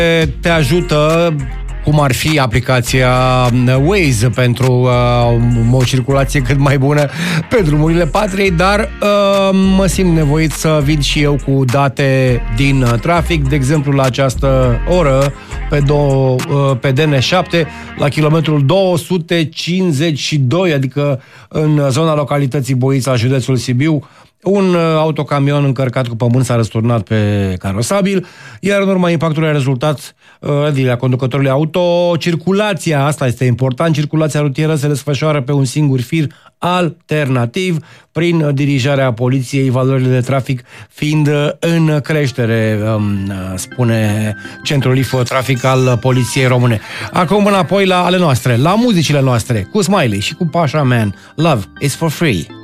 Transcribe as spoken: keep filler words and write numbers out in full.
te ajută, cum ar fi aplicația Waze pentru uh, o circulație cât mai bună pe drumurile patriei, dar uh, mă simt nevoit să vin și eu cu date din uh, trafic. De exemplu, la această oră, pe, două, uh, pe D N șapte, la kilometrul două sute cincizeci și doi, adică în zona localității Boița, județul Sibiu, un autocamion încărcat cu pământ s-a răsturnat pe carosabil, iar în urma impactului a rezultat uh, la conducătorului auto. Circulația, asta este important, circulația rutieră se desfășoară pe un singur fir alternativ prin dirijarea poliției, valorile de trafic fiind în creștere, um, spune Centrul Infotrafic al Poliției Române. Acum înapoi la ale noastre, la muzicile noastre, cu Smiley și cu Pasha Man. Love is for free.